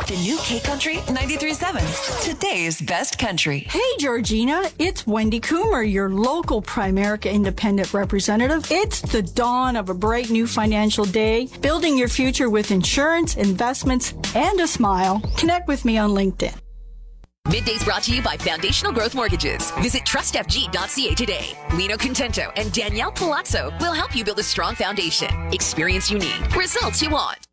to New K Country 93.7, today's best country. Hey, Georgina, it's Wendy Coomer, your local Primerica Independent Representative. It's the dawn of a bright new financial day, building your future with insurance, investments, and a smile. Connect with me on LinkedIn. Middays brought to you by Foundational Growth Mortgages. Visit trustfg.ca today. Lino Contento and Danielle Palazzo will help you build a strong foundation. Experience you need. Results you want.